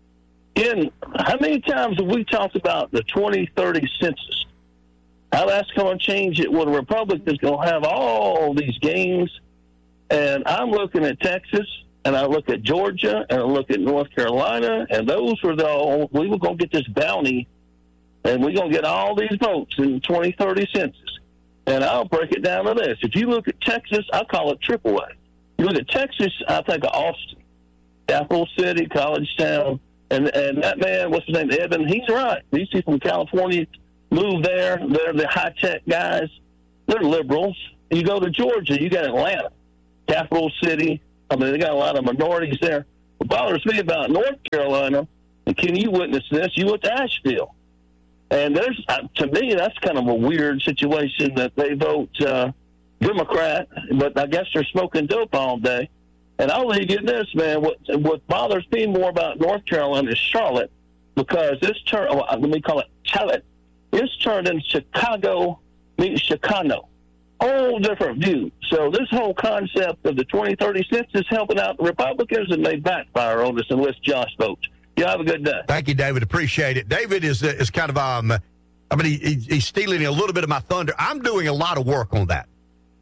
in how many times have we talked about the twenty thirty census? How that's going to change it when the Republicans going to have all these gains. And I'm looking at Texas, and I look at Georgia, and I look at North Carolina, and those were the, we were going to get this bounty, and we're going to get all these votes in the twenty thirty census. And I'll break it down to this. If you look at Texas, I call it triple A. You look at Texas, I think of Austin, capital city, college town, and, and that man, what's his name, Evan, he's right. These people from California move there. They're the high-tech guys. They're liberals. You go to Georgia, you got Atlanta, capital city. I mean, they got a lot of minorities there. What bothers me about North Carolina, and can you witness this, you went to Asheville. And there's, uh, to me, that's kind of a weird situation that they vote uh, Democrat, but I guess they're smoking dope all day. And I'll leave you this, man. What, what bothers me more about North Carolina is Charlotte, because this turn, oh, let me call it Charlotte, it's turned into Chicago meets Chicano. Whole different view. So this whole concept of the twenty thirty census helping out the Republicans, and they backfire on us unless Josh votes. You have a good day. Thank you, David. Appreciate it. David is is kind of um, I mean, he, he's stealing a little bit of my thunder. I'm doing a lot of work on that.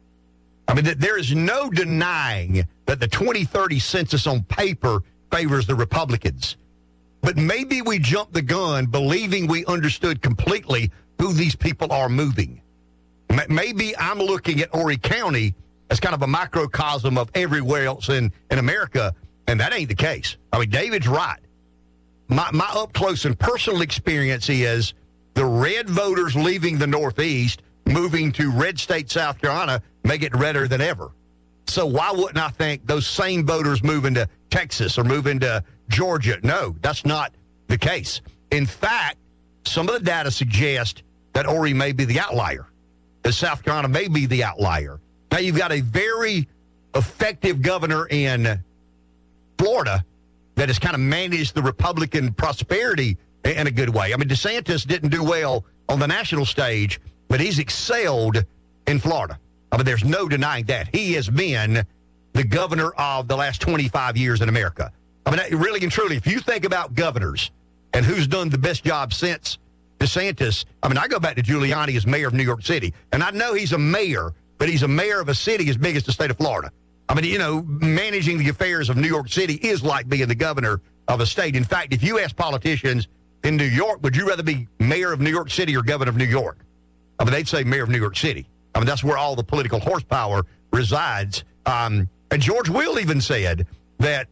I mean, there is no denying that the twenty thirty census on paper favors the Republicans. But maybe we jumped the gun believing we understood completely who these people are moving. Maybe I'm looking at Horry County as kind of a microcosm of everywhere else in, in America, and that ain't the case. I mean, David's right. My, my up-close and personal experience is the red voters leaving the Northeast, moving to red state South Carolina, make it redder than ever. So why wouldn't I think those same voters moving to Texas or moving to Georgia? No, that's not the case. In fact, some of the data suggest that Horry may be the outlier, that South Carolina may be the outlier. Now, you've got a very effective governor in Florida that has kind of managed the Republican prosperity in a good way. I mean, DeSantis didn't do well on the national stage, but he's excelled in Florida. I mean, there's no denying that. He has been the governor of the last twenty-five years in America. I mean, really and truly, if you think about governors and who's done the best job since DeSantis, I mean, I go back to Giuliani as mayor of New York City, and I know he's a mayor, but he's a mayor of a city as big as the state of Florida. I mean, you know, managing the affairs of New York City is like being the governor of a state. In fact, if you ask politicians in New York, would you rather be mayor of New York City or governor of New York? I mean, they'd say mayor of New York City. I mean, that's where all the political horsepower resides. Um, and George Will even said that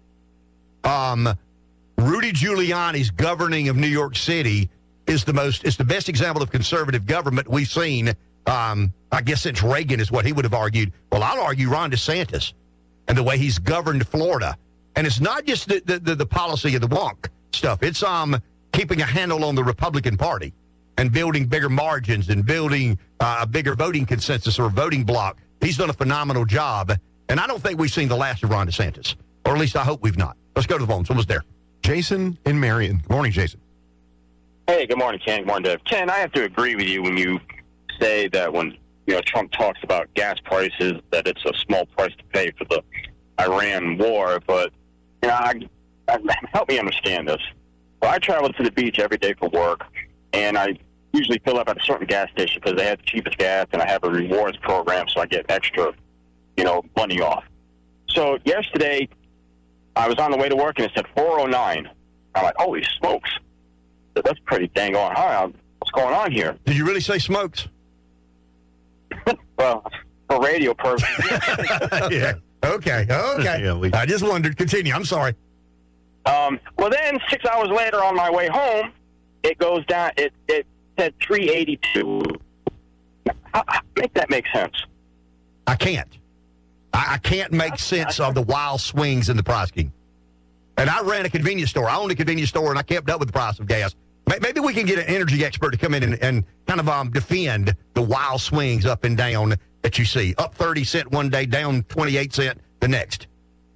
um, Rudy Giuliani's governing of New York City is the most, is the best example of conservative government we've seen, um, I guess, since Reagan, is what he would have argued. Well, I'll argue Ron DeSantis and the way he's governed Florida. And it's not just the, the, the, the policy of the wonk stuff. It's um keeping a handle on the Republican Party and building bigger margins and building uh, a bigger voting consensus or voting bloc. He's done a phenomenal job. And I don't think we've seen the last of Ron DeSantis, or at least I hope we've not. Let's go to the phone. Someone's there. Jason in Marion. Good morning, Jason. Hey, good morning, Ken. Good morning, Dave. Ken, I have to agree with you when you say that when you know Trump talks about gas prices, that it's a small price to pay for the Iran war. But you know, I, I, help me understand this. Well, I travel to the beach every day for work, and I usually fill up at a certain gas station because they have the cheapest gas, and I have a rewards program, so I get extra, you know, money off. So yesterday, I was on the way to work, and it said four oh nine. I'm like, holy smokes. That's pretty dang on high. What's going on here? Did you really say smokes? Well, for radio purposes. Yeah. Okay. Okay. Yeah, we... I just wondered. Continue. I'm sorry. Um, well, then six hours later on my way home, it goes down. It it said three eighty-two. How, how, make that make sense? I can't. I, I can't make sense of the wild swings in the price scheme. And I ran a convenience store. I owned a convenience store, and I kept up with the price of gas. Maybe we can get an energy expert to come in and, and kind of um, defend the wild swings up and down that you see. Up thirty cents one day, down twenty-eight cents the next.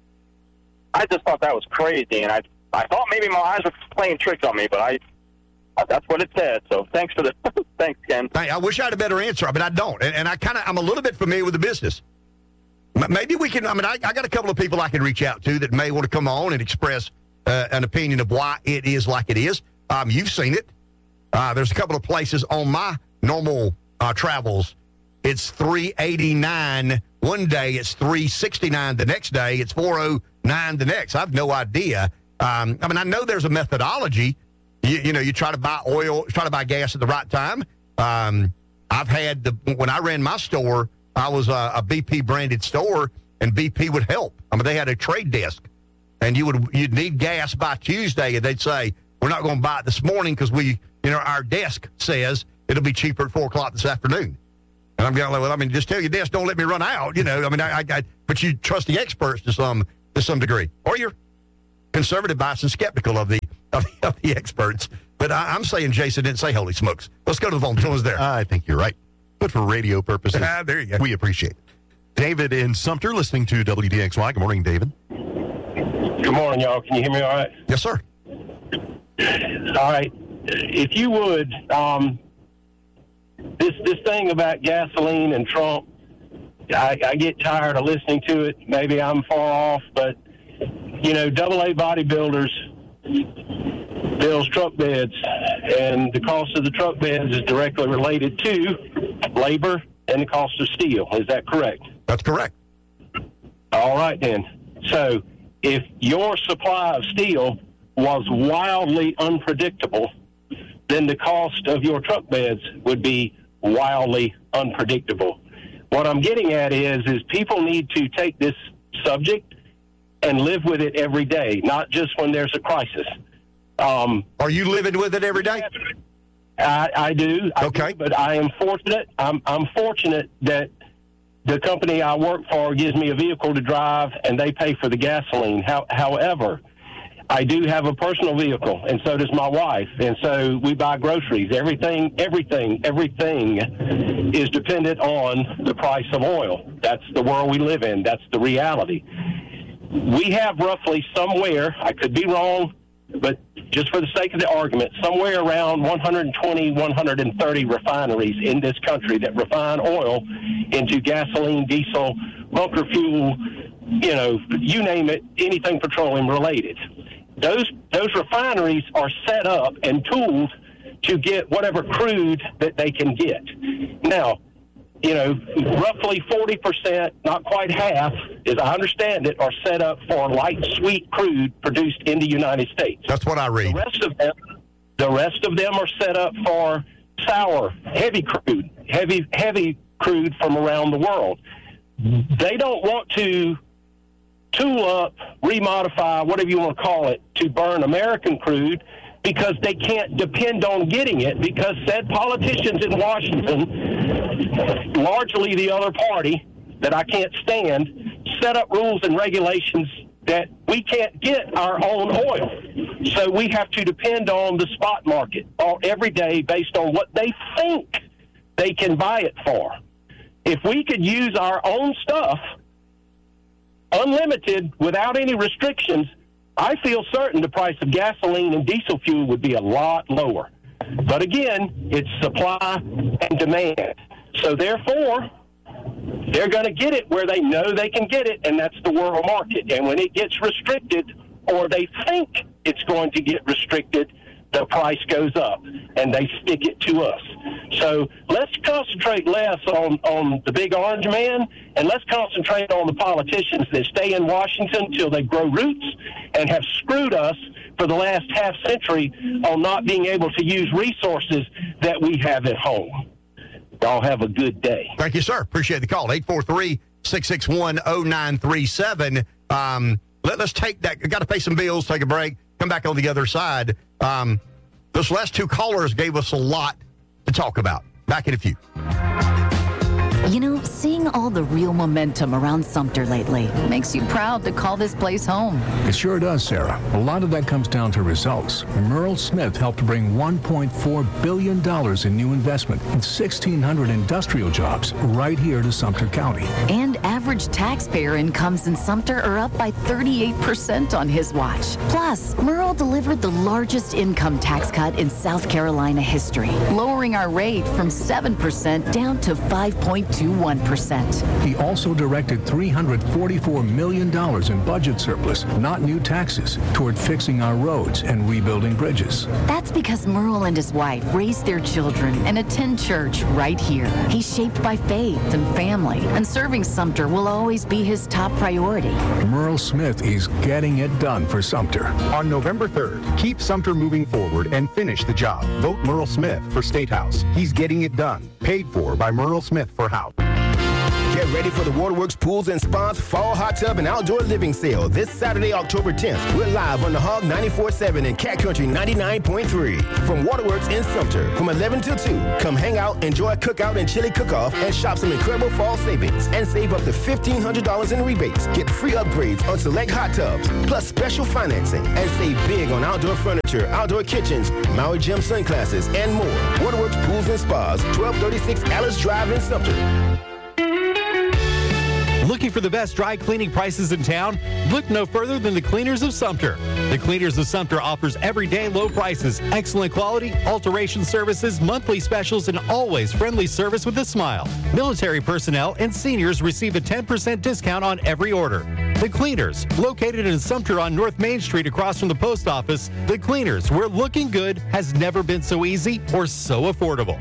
I just thought that was crazy, and I I thought maybe my eyes were playing tricks on me, but I that's what it said. So thanks for the thanks, Ken. I wish I had a better answer, but I don't. And, and I kind of I'm a little bit familiar with the business. Maybe we can. I mean, I, I got a couple of people I can reach out to that may want to come on and express uh, an opinion of why it is like it is. Um, you've seen it. Uh, there's a couple of places on my normal uh, travels. It's three eighty-nine one day. It's three sixty-nine the next day. It's four oh nine the next. I have no idea. Um, I mean, I know there's a methodology. You, you know, you try to buy oil, try to buy gas at the right time. Um, I've had the when I ran my store, I was a, a B P branded store, and B P would help. I mean, they had a trade desk, and you would you'd need gas by Tuesday, and they'd say, we're not going to buy it this morning because we, you know, our desk says it'll be cheaper at four o'clock this afternoon. And I'm going, well, I mean, just tell your desk, don't let me run out, you know. I mean, I, I, but you trust the experts to some to some degree, or you're conservative, biased, and skeptical of the of the, of the experts. But I, I'm saying Jason didn't say holy smokes. Let's go to the phone. Jones there. I think you're right, but for radio purposes, ah, there you go. We appreciate it. David in Sumter, listening to W D X Y. Good morning, David. Good morning, y'all. Can you hear me all right? Yes, sir. All right. If you would, um, this this thing about gasoline and Trump, I, I get tired of listening to it. Maybe I'm far off, but, you know, double A bodybuilders builds truck beds, and the cost of the truck beds is directly related to labor and the cost of steel. Is that correct? That's correct. All right, then. So if your supply of steel was wildly unpredictable, then the cost of your truck beds would be wildly unpredictable. What I'm getting at is, is people need to take this subject and live with it every day, not just when there's a crisis. Um, Are you living with it every day? I, I do. I okay. do, but I am fortunate. I'm, I'm fortunate that the company I work for gives me a vehicle to drive, and they pay for the gasoline. How, however, I do have a personal vehicle, and so does my wife. And so we buy groceries. Everything, everything, everything is dependent on the price of oil. That's the world we live in. That's the reality. We have roughly somewhere, I could be wrong, but just for the sake of the argument, somewhere around one hundred twenty, one hundred thirty refineries in this country that refine oil into gasoline, diesel, bunker fuel, you know, you name it, anything petroleum related. Those those refineries are set up and tooled to get whatever crude that they can get. Now, you know, roughly forty percent, not quite half, as I understand it, are set up for light sweet crude produced in the United States. That's what I read. The rest of them, the rest of them are set up for sour, heavy crude, heavy heavy crude from around the world. They don't want to tool up, remodify, whatever you want to call it, to burn American crude because they can't depend on getting it because said politicians in Washington, largely the other party that I can't stand, set up rules and regulations that we can't get our own oil. So we have to depend on the spot market all, every day based on what they think they can buy it for. If we could use our own stuff unlimited without any restrictions, I feel certain the price of gasoline and diesel fuel would be a lot lower. But again, it's supply and demand. So therefore, they're going to get it where they know they can get it, and that's the world market. And when it gets restricted, or they think it's going to get restricted, the price goes up, and they stick it to us. So let's concentrate less on, on the big orange man, and let's concentrate on the politicians that stay in Washington till they grow roots and have screwed us for the last half century on not being able to use resources that we have at home. Y'all have a good day. Thank you, sir. Appreciate the call. eight four three, six six one, zero nine three seven. Um, let, let's take that. Got to pay some bills, take a break, come back on the other side. Um, those last two callers gave us a lot to talk about. Back in a few. You know, seeing all the real momentum around Sumter lately makes you proud to call this place home. It sure does, Sarah. A lot of that comes down to results. Merle Smith helped bring one point four billion dollars in new investment and sixteen hundred industrial jobs right here to Sumter County. And average taxpayer incomes in Sumter are up by thirty-eight percent on his watch. Plus, Merle delivered the largest income tax cut in South Carolina history, lowering our rate from seven percent down to five point two one percent. He also directed three hundred forty-four million dollars in budget surplus, not new taxes, toward fixing our roads and rebuilding bridges. That's because Merle and his wife raised their children and attend church right here. He's shaped by faith and family, and serving Sumter will always be his top priority. Merle Smith is getting it done for Sumter. On November third, keep Sumter moving forward and finish the job. Vote Merle Smith for State House. He's getting it done. Paid for by Merle Smith for House. Get ready for the Waterworks Pools and Spas Fall Hot Tub and Outdoor Living Sale this Saturday, October tenth. We're live on the Hog ninety-four point seven and Cat Country ninety-nine point three. From Waterworks in Sumter, from eleven till two. Come hang out, enjoy a cookout and chili cook-off, and shop some incredible fall savings. And save up to fifteen hundred dollars in rebates. Get free upgrades on select hot tubs, plus special financing. And save big on outdoor furniture, outdoor kitchens, Maui Gym sunglasses, and more. Waterworks Pools and Spas, twelve thirty-six Alice Drive in Sumter. Looking for the best dry cleaning prices in town? Look no further than the Cleaners of Sumter. The Cleaners of Sumter offers everyday low prices, excellent quality, alteration services, monthly specials, and always friendly service with a smile. Military personnel and seniors receive a ten percent discount on every order. The Cleaners, located in Sumter on North Main Street across from the post office. The Cleaners, where looking good has never been so easy or so affordable.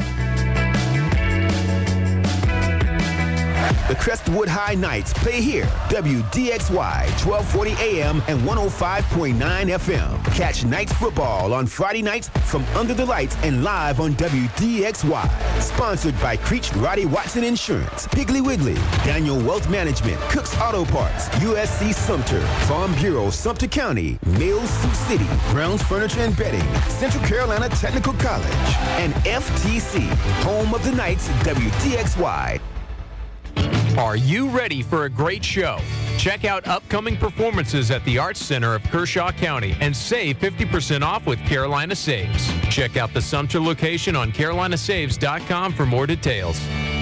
The Crestwood High Knights play here. W D X Y, twelve forty A M and one oh five point nine F M. Catch Knights football on Friday nights from Under the Lights and live on W D X Y. Sponsored by Creech Roddy Watson Insurance, Piggly Wiggly, Daniel Wealth Management, Cook's Auto Parts, U S C Sumter, Farm Bureau Sumter County, Mills Sioux City, Brown's Furniture and Bedding, Central Carolina Technical College, and F T C, home of the Knights, W D X Y. Are you ready for a great show? Check out upcoming performances at the Arts Center of Kershaw County and save fifty percent off with Carolina Saves. Check out the Sumter location on carolina saves dot com for more details.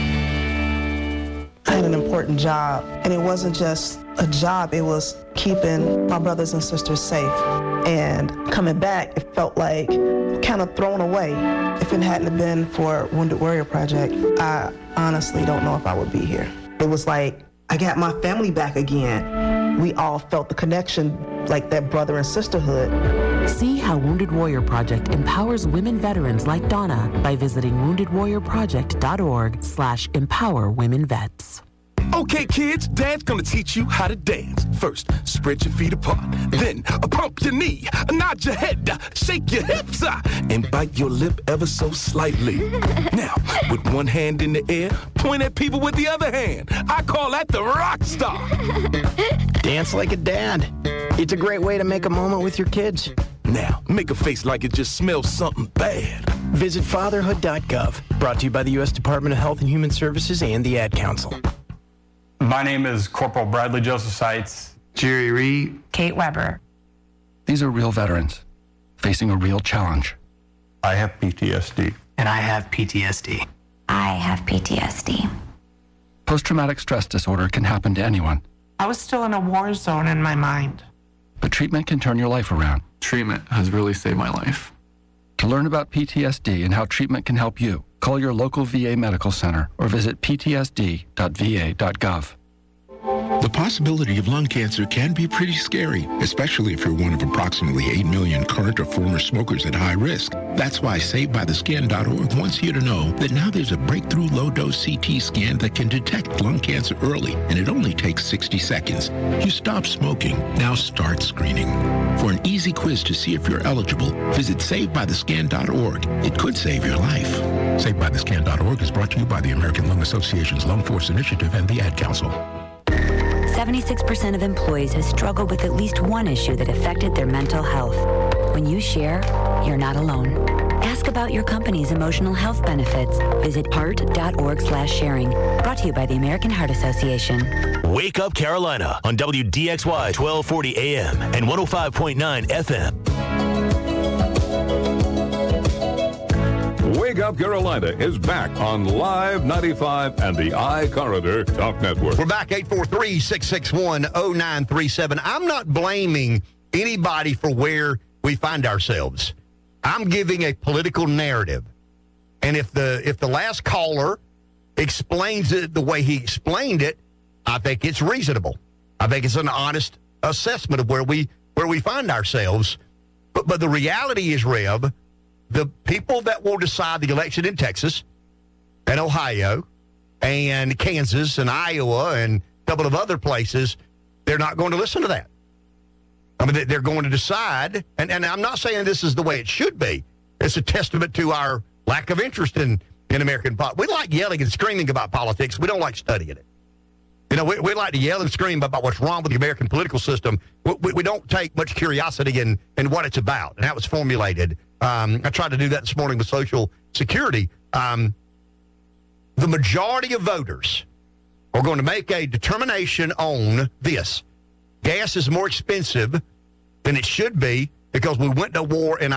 I had an important job, and it wasn't just a job, it was keeping my brothers and sisters safe. And coming back, it felt like kind of thrown away. If it hadn't been for Wounded Warrior Project, I honestly don't know if I would be here. It was like, I got my family back again. We all felt the connection, like that brother and sisterhood. See how Wounded Warrior Project empowers women veterans like Donna by visiting wounded warrior project dot org slash empower women vets. Okay, kids, Dad's gonna teach you how to dance. First, spread your feet apart. Then, uh, pump your knee, uh, nod your head, uh, shake your hips, uh, and bite your lip ever so slightly. Now, with one hand in the air, point at people with the other hand. I call that the rock star. Dance like a dad. It's a great way to make a moment with your kids. Now, make a face like it just smells something bad. Visit fatherhood dot gov. Brought to you by the U S Department of Health and Human Services and the Ad Council. My name is Corporal Bradley Joseph Seitz. Jerry Reed. Kate Weber. These are real veterans facing a real challenge. I have P T S D. And I have P T S D. I have P T S D. Post-traumatic stress disorder can happen to anyone. I was still in a war zone in my mind. But treatment can turn your life around. Treatment has really saved my life. To learn about P T S D and how treatment can help you, call your local V A medical center or visit p t s d dot v a dot gov. The possibility of lung cancer can be pretty scary, especially if you're one of approximately eight million current or former smokers at high risk. That's why Save By The Skin dot org wants you to know that now there's a breakthrough low-dose C T scan that can detect lung cancer early, and it only takes sixty seconds. You stop smoking, now start screening. For an easy quiz to see if you're eligible, visit Save By The Skin dot org. It could save your life. Save By The Skin dot org is brought to you by the American Lung Association's Lung Force Initiative and the Ad Council. seventy-six percent of employees have struggled with at least one issue that affected their mental health. When you share, you're not alone. Ask about your company's emotional health benefits. Visit heart dot org slash sharing. Brought to you by the American Heart Association. Wake Up Carolina on W D X Y twelve forty A M and one oh five point nine F M. Wake Up Carolina is back on Live ninety-five and the iCorridor Talk Network. We're back, eight four three, six six one, oh nine three seven. I'm not blaming anybody for where we find ourselves. I'm giving a political narrative. And if the if the last caller explains it the way he explained it, I think it's reasonable. I think it's an honest assessment of where we where we find ourselves. But but the reality is, Rev, the people that will decide the election in Texas and Ohio and Kansas and Iowa and a couple of other places, they're not going to listen to that. I mean, they're going to decide, and, and I'm not saying this is the way it should be. It's a testament to our lack of interest in, in American politics. We like yelling and screaming about politics. We don't like studying it. You know, we, we like to yell and scream about what's wrong with the American political system. We, we, we don't take much curiosity in, in what it's about and how it's formulated. Um, I tried to do that this morning with Social Security. Um, the majority of voters are going to make a determination on this. Gas is more expensive than it should be because we went to war in